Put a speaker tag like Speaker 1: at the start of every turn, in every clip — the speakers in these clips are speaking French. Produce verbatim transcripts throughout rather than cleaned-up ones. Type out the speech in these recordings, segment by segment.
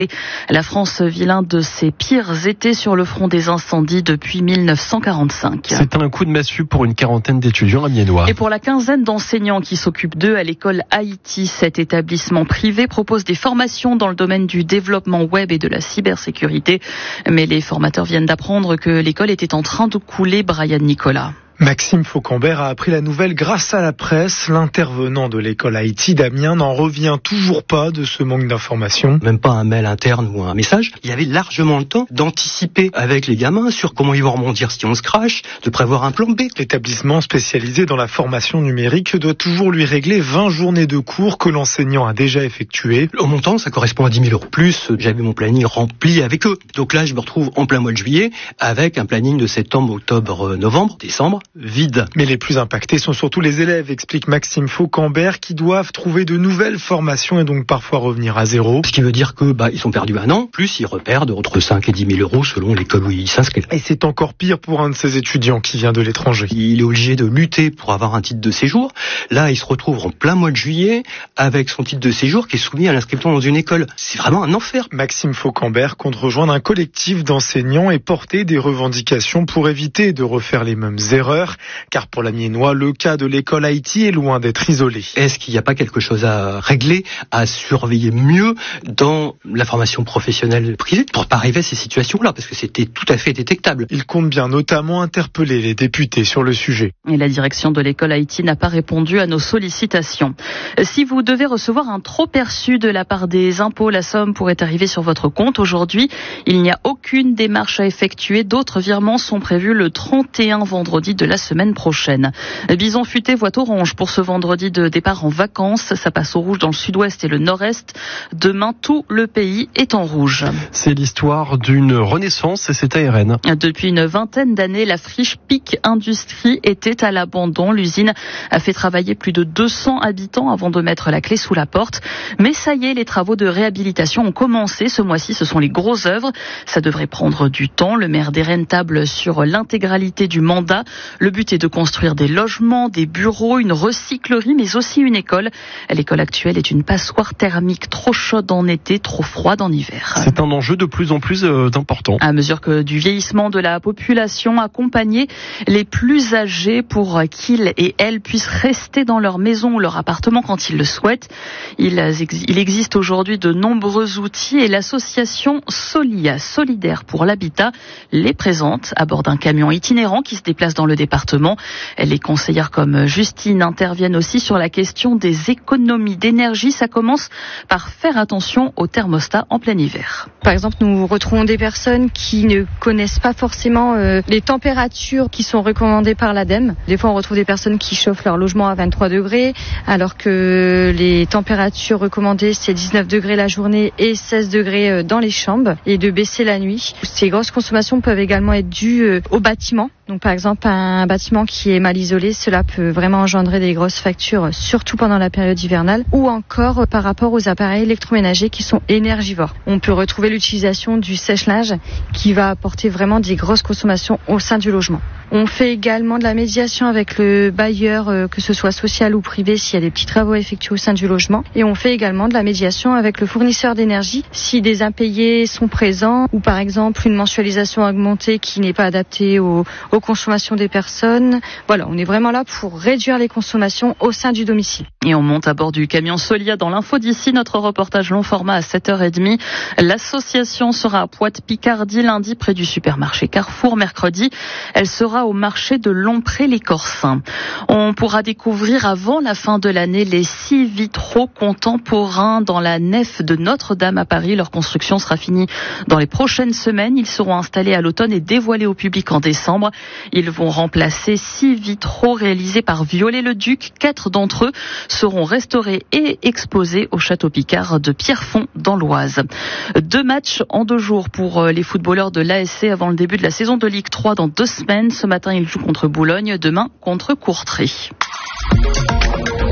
Speaker 1: La France vit l'un de ses pires étés sur le front des incendies depuis mille neuf cent quarante-cinq.
Speaker 2: C'est un coup de massue pour une quarantaine d'étudiants amiénois.
Speaker 1: Et pour la quinzaine d'enseignants qui s'occupent d'eux à l'école Haïti, cet établissement privé propose des formations dans le domaine du développement web et de la cybersécurité. Mais les formateurs viennent d'apprendre que l'école était en train de couler. Brian Nicolas.
Speaker 3: Maxime Faucambert a appris la nouvelle grâce à la presse. L'intervenant de l'école Haïti d'Amiens n'en revient toujours pas de ce manque d'informations.
Speaker 4: Même pas un mail interne ou un message. Il y avait largement le temps d'anticiper avec les gamins sur comment ils vont rebondir si on se crache, de prévoir un plan B.
Speaker 3: L'établissement spécialisé dans la formation numérique doit toujours lui régler vingt journées de cours que l'enseignant a déjà effectuées.
Speaker 4: Au montant, ça correspond à dix mille euros. Plus, j'avais mon planning rempli avec eux. Donc là, je me retrouve en plein mois de juillet avec un planning de septembre, octobre, novembre, décembre. Vide.
Speaker 3: Mais les plus impactés sont surtout les élèves, explique Maxime Faucambert, qui doivent trouver de nouvelles formations et donc parfois revenir à zéro.
Speaker 4: Ce qui veut dire que bah ils sont perdus un an, plus ils repèrent entre cinq et dix mille euros selon l'école où ils s'inscrivent.
Speaker 3: Et c'est encore pire pour un de ces étudiants qui vient de l'étranger.
Speaker 4: Il est obligé de lutter pour avoir un titre de séjour. Là, il se retrouve en plein mois de juillet avec son titre de séjour qui est soumis à l'inscription dans une école. C'est vraiment un enfer.
Speaker 3: Maxime Faucambert compte rejoindre un collectif d'enseignants et porter des revendications pour éviter de refaire les mêmes erreurs. Car pour l'Amiénois, le cas de l'école Haïti est loin d'être isolé.
Speaker 4: Est-ce qu'il n'y a pas quelque chose à régler, à surveiller mieux dans la formation professionnelle privée pour pas arriver à ces situations-là, parce que c'était tout à fait détectable.
Speaker 3: Il compte bien notamment interpeller les députés sur le sujet.
Speaker 1: Et la direction de l'école Haïti n'a pas répondu à nos sollicitations. Si vous devez recevoir un trop perçu de la part des impôts, la somme pourrait arriver sur votre compte. Aujourd'hui, il n'y a aucune démarche à effectuer. D'autres virements sont prévus le trente et un vendredi de la semaine prochaine. Bison futé voit orange pour ce vendredi de départ en vacances. Ça passe au rouge dans le sud-ouest et le nord-est. Demain, tout le pays est en rouge.
Speaker 2: C'est l'histoire d'une renaissance et c'est à R N.
Speaker 1: Depuis une vingtaine d'années, la friche Pic Industrie était à l'abandon. L'usine a fait travailler plus de deux cents habitants avant de mettre la clé sous la porte. Mais ça y est, les travaux de réhabilitation ont commencé. Ce mois-ci, ce sont les grosses œuvres. Ça devrait prendre du temps. Le maire des Rennes table sur l'intégralité du mandat. Le but est de construire des logements, des bureaux, une recyclerie, mais aussi une école. L'école actuelle est une passoire thermique trop chaude en été, trop froide en hiver.
Speaker 2: C'est un enjeu de plus en plus euh, important.
Speaker 1: À mesure que du vieillissement de la population, accompagner les plus âgés pour qu'ils et elles puissent rester dans leur maison ou leur appartement quand ils le souhaitent. Il, il existe aujourd'hui de nombreux outils et l'association Solia, Solidaire pour l'Habitat, les présente à bord d'un camion itinérant qui se déplace dans le département. Les conseillères comme Justine interviennent aussi sur la question des économies d'énergie. Ça commence par faire attention au thermostat en plein hiver.
Speaker 5: Par exemple, nous retrouvons des personnes qui ne connaissent pas forcément euh, les températures qui sont recommandées par l'ADEME. Des fois, on retrouve des personnes qui chauffent leur logement à vingt-trois degrés, alors que les températures recommandées, c'est dix-neuf degrés la journée et seize degrés dans les chambres, et de baisser la nuit. Ces grosses consommations peuvent également être dues euh, au bâtiment. Donc par exemple, un bâtiment qui est mal isolé, cela peut vraiment engendrer des grosses factures, surtout pendant la période hivernale, ou encore par rapport aux appareils électroménagers qui sont énergivores. On peut retrouver l'utilisation du sèche-linge qui va apporter vraiment des grosses consommations au sein du logement. On fait également de la médiation avec le bailleur, euh, que ce soit social ou privé, s'il y a des petits travaux effectués au sein du logement. Et on fait également de la médiation avec le fournisseur d'énergie si des impayés sont présents, ou par exemple une mensualisation augmentée qui n'est pas adaptée aux, aux consommations des personnes. Voilà, on est vraiment là pour réduire les consommations au sein du domicile.
Speaker 1: Et on monte à bord du camion Solia dans l'info d'ici, notre reportage long format à sept heures trente. L'association sera à Poite-Picardie lundi près du supermarché Carrefour. Mercredi, elle sera au marché de Lompré-les-Corsins. On pourra découvrir avant la fin de l'année les six vitraux contemporains dans la nef de Notre-Dame à Paris. Leur construction sera finie dans les prochaines semaines. Ils seront installés à l'automne et dévoilés au public en décembre. Ils vont remplacer six vitraux réalisés par Viollet-le-Duc. Quatre d'entre eux seront restaurés et exposés au château Picard de Pierrefonds dans l'Oise. Deux matchs en deux jours pour les footballeurs de l'A S C avant le début de la saison de Ligue trois dans deux semaines. Ce matin, ils jouent contre Boulogne, demain contre Courtrai.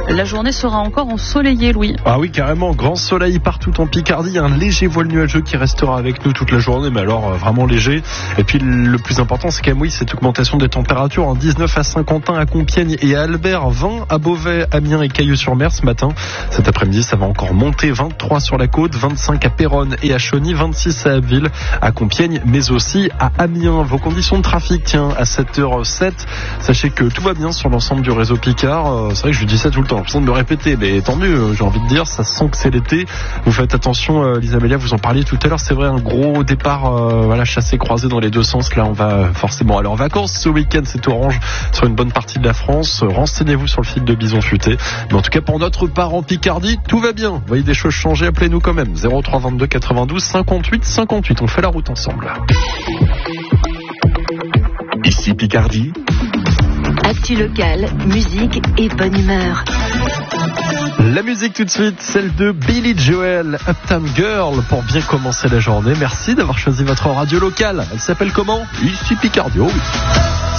Speaker 1: La journée sera encore ensoleillée, Louis.
Speaker 2: Ah oui, carrément, grand soleil partout en Picardie, un léger voile nuageux qui restera avec nous toute la journée, mais alors vraiment léger. Et puis le plus important, c'est quand même oui, cette augmentation des températures, en dix-neuf à Saint-Quentin, à Compiègne et à Albert, vingt à Beauvais, Amiens et Cailleux-sur-Mer ce matin. Cet après-midi, ça va encore monter, vingt-trois sur la côte, vingt-cinq à Péronne et à Chauny, vingt-six à Abbeville, à Compiègne, mais aussi à Amiens. Vos conditions de trafic, tiens, à sept heures sept, sachez que tout va bien sur l'ensemble du réseau Picard. C'est vrai que je dis ça tout le temps, j'ai l'impression de me répéter, mais tant mieux, j'ai envie de dire, ça sent que c'est l'été. Vous faites attention, Lisa Amélia, vous en parliez tout à l'heure, c'est vrai, un gros départ, euh, voilà, chassé-croisé dans les deux sens. Là, on va forcément aller en vacances ce week-end, c'est orange sur une bonne partie de la France. Renseignez-vous sur le fil de Bison Futé. Mais en tout cas, pour notre part en Picardie, tout va bien. Vous voyez des choses changer, appelez-nous quand même. zéro trois vingt-deux quatre-vingt-douze cinquante-huit cinquante-huit. On fait la route ensemble.
Speaker 6: Ici Picardie.
Speaker 7: Actu locale, musique et bonne humeur.
Speaker 2: La musique tout de suite, celle de Billy Joel, Uptown Girl, pour bien commencer la journée. Merci d'avoir choisi votre radio locale. Elle s'appelle comment? Ici Picardie, oh oui.